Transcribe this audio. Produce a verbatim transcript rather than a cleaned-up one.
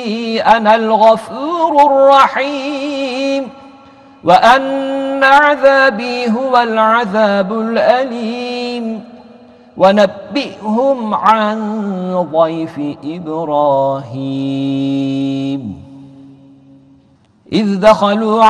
أنا الغفور الرحيم وأن عذابي هو العذاب الأليم ونبئهم عن ضيف إبراهيم إذ دخلوا